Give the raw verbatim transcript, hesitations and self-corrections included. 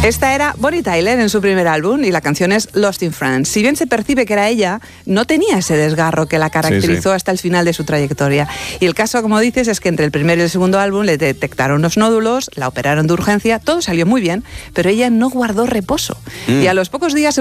Esta era Bonnie Tyler en su primer álbum y la canción es Lost in France. Si bien se percibe que era ella, no tenía ese desgarro que la caracterizó sí, sí. hasta el final de su trayectoria. Y el caso, como dices, es que entre el primer y el segundo álbum le detectaron unos nódulos, la operaron de urgencia, todo salió muy bien, pero ella no guardó reposo. Mm. Y a los pocos días se